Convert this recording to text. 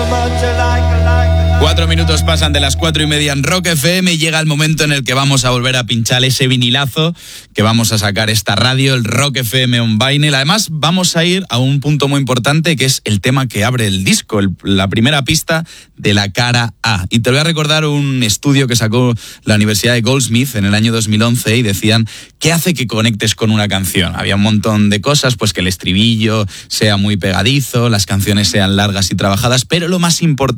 4 minutos pasan de las 4:30 en Rock FM y llega el momento en el que vamos a volver a pinchar ese vinilazo que vamos a sacar esta radio, el Rock FM on Vinyl. Además, vamos a ir a un punto muy importante que es el tema que abre el disco, la primera pista de la cara A. Y te voy a recordar un estudio que sacó la Universidad de Goldsmith en el año 2011 y decían, ¿qué hace que conectes con una canción? Había un montón de cosas, pues que el estribillo sea muy pegadizo, las canciones sean largas y trabajadas, pero lo más importante